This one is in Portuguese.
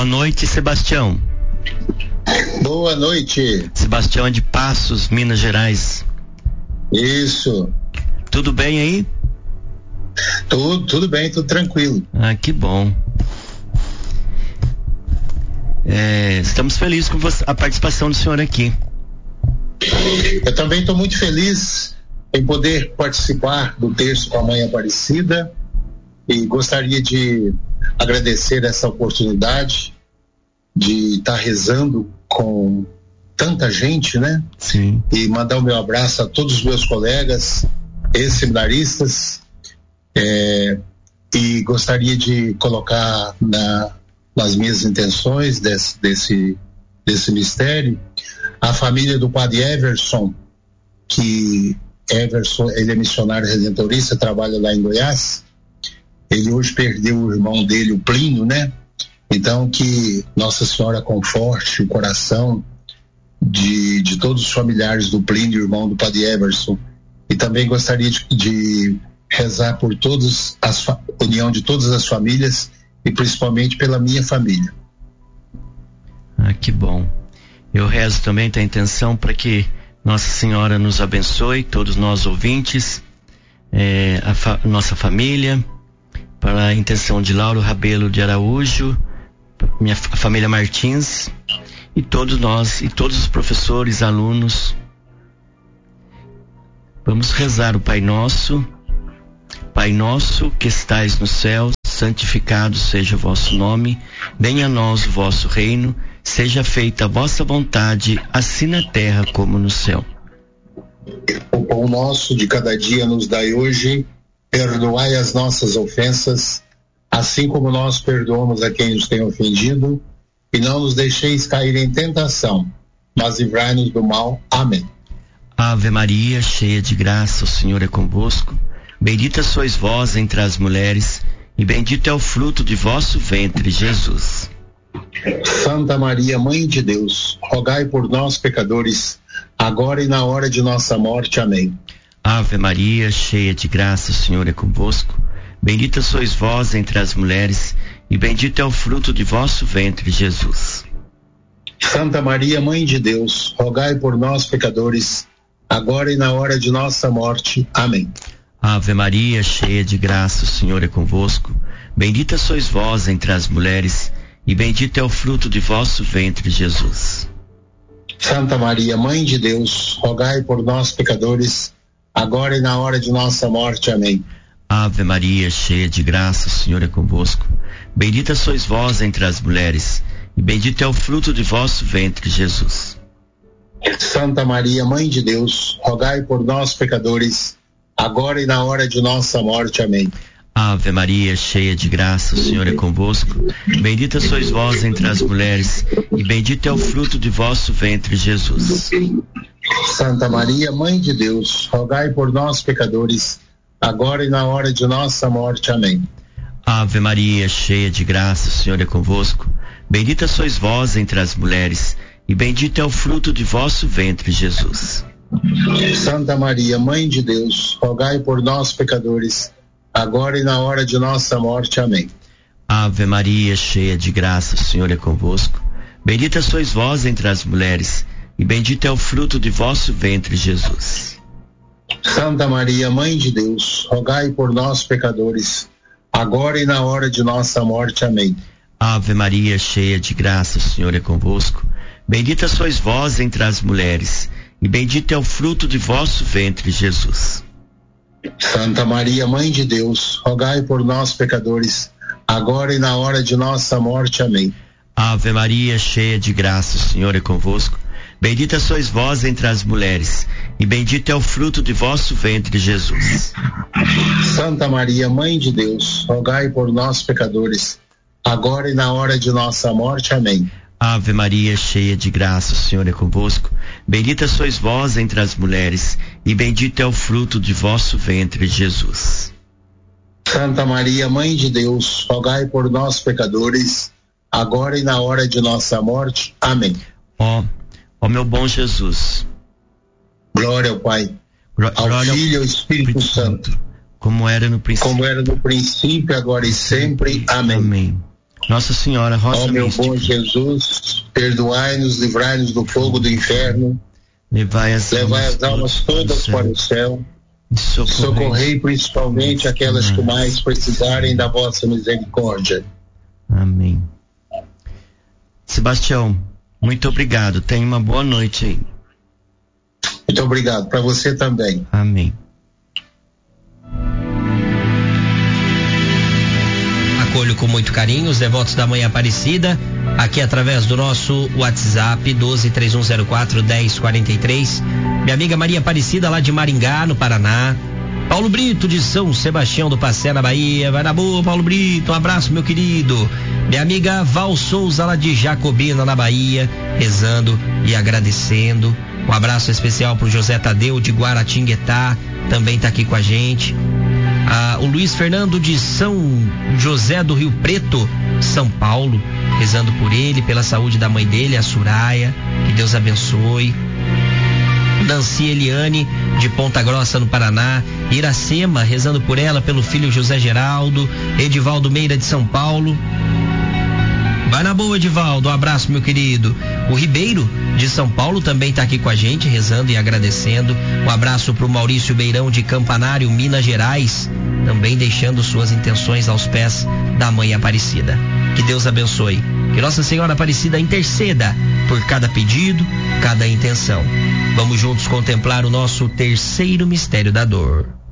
Boa noite, Sebastião. Boa noite. Sebastião é de Passos, Minas Gerais. Isso. Tudo bem aí? Tudo bem, tudo tranquilo. Ah, que bom. Estamos felizes com a participação do senhor aqui. Eu também estou muito feliz em poder participar do Terço com a Mãe Aparecida e gostaria de agradecer essa oportunidade de estar rezando com tanta gente, né? Sim. E mandar o meu abraço a todos os meus colegas, ex-seminaristas, e gostaria de colocar nas minhas intenções desse mistério a família do padre Everson, que Everson, ele é missionário redentorista, trabalha lá em Goiás. Ele hoje perdeu o irmão dele, o Plínio, né? Então que Nossa Senhora conforte o coração de todos os familiares do Plínio, irmão do padre Everson. E também gostaria de rezar por união de todas as famílias e principalmente pela minha família. Ah, que bom. Eu rezo também, tenho a intenção para que Nossa Senhora nos abençoe, todos nós ouvintes, nossa família, para a intenção de Lauro Rabelo de Araújo, minha família Martins, e todos nós, e todos os professores, alunos. Vamos rezar o Pai Nosso. Pai nosso que estais no céu, santificado seja o vosso nome, venha a nós o vosso reino, seja feita a vossa vontade, assim na terra como no céu. O pão nosso de cada dia nos dai hoje, perdoai as nossas ofensas, assim como nós perdoamos a quem nos tem ofendido, e não nos deixeis cair em tentação, mas livrai-nos do mal. Amém. Ave Maria, cheia de graça, o Senhor é convosco. Bendita sois vós entre as mulheres, e bendito é o fruto de vosso ventre, Jesus. Santa Maria, Mãe de Deus, rogai por nós, pecadores, agora e na hora de nossa morte. Amém. Ave Maria, cheia de graça, o Senhor é convosco. Bendita sois vós entre as mulheres, e bendito é o fruto de vosso ventre, Jesus. Santa Maria, Mãe de Deus, rogai por nós, pecadores, agora e na hora de nossa morte. Amém. Ave Maria, cheia de graça, o Senhor é convosco. Bendita sois vós entre as mulheres, e bendito é o fruto de vosso ventre, Jesus. Santa Maria, Mãe de Deus, rogai por nós, pecadores, agora e na hora de nossa morte. Amém. Ave Maria, cheia de graça, o Senhor é convosco. Bendita sois vós entre as mulheres, e bendito é o fruto de vosso ventre, Jesus. Santa Maria, Mãe de Deus, rogai por nós, pecadores, agora e na hora de nossa morte. Amém. Ave Maria, cheia de graça, o Senhor é convosco. Bendita sois vós entre as mulheres, e bendito é o fruto de vosso ventre, Jesus. Santa Maria, Mãe de Deus, rogai por nós, pecadores, agora e na hora de nossa morte. Amém. Ave Maria, cheia de graça, o Senhor é convosco. Bendita sois vós entre as mulheres, e bendito é o fruto de vosso ventre, Jesus. Santa Maria, Mãe de Deus, rogai por nós, pecadores, agora e na hora de nossa morte. Amém. Ave Maria, cheia de graça, o Senhor é convosco. Bendita sois vós entre as mulheres, e bendito é o fruto de vosso ventre, Jesus. Santa Maria, Mãe de Deus, rogai por nós, pecadores, agora e na hora de nossa morte. Amém. Ave Maria, cheia de graça, o Senhor é convosco. Bendita sois vós entre as mulheres, e bendito é o fruto de vosso ventre, Jesus. Santa Maria, Mãe de Deus, rogai por nós, pecadores, agora e na hora de nossa morte. Amém. Ave Maria, cheia de graça, o Senhor é convosco. Bendita sois vós entre as mulheres, e bendito é o fruto de vosso ventre, Jesus. Santa Maria, Mãe de Deus, rogai por nós, pecadores, agora e na hora de nossa morte. Amém. Ave Maria, cheia de graça, o Senhor é convosco. Bendita sois vós entre as mulheres, e bendito é o fruto de vosso ventre, Jesus. Santa Maria, Mãe de Deus, rogai por nós, pecadores, agora e na hora de nossa morte. Amém. Ó meu bom Jesus. Glória ao Pai, ao Filho e ao Espírito Santo, como era no princípio, agora e sempre. Amém. Amém. Nossa Senhora, rosa meu mística. bom Jesus, perdoai-nos, livrai-nos do fogo do inferno, levai as almas todas para o céu, socorrei principalmente aquelas que mais precisarem da vossa misericórdia. Amém. Sebastião, muito obrigado. Tenha uma boa noite aí. Muito obrigado. Para você também. Amém. Acolho com muito carinho os devotos da Mãe Aparecida, aqui através do nosso WhatsApp 1231041043. Minha amiga Maria Aparecida, lá de Maringá, no Paraná. Paulo Brito, de São Sebastião do Passé, na Bahia. Vai na boa, Paulo Brito, um abraço, meu querido. Minha amiga Val Souza, lá de Jacobina, na Bahia, rezando e agradecendo. Um abraço especial pro José Tadeu, de Guaratinguetá, também tá aqui com a gente. O Luiz Fernando, de São José do Rio Preto, São Paulo, rezando por ele, pela saúde da mãe dele, a Soraya, que Deus abençoe. Nancy Eliane, de Ponta Grossa, no Paraná. Iracema, rezando por ela, pelo filho José Geraldo. Edivaldo Meira, de São Paulo. Vai na boa, Edivaldo, um abraço, meu querido. O Ribeiro, de São Paulo, também está aqui com a gente, rezando e agradecendo. Um abraço pro Maurício Beirão, de Campanário, Minas Gerais, também deixando suas intenções aos pés da Mãe Aparecida. Que Deus abençoe. Que Nossa Senhora Aparecida interceda por cada pedido, cada intenção. Vamos juntos contemplar o nosso terceiro mistério da dor.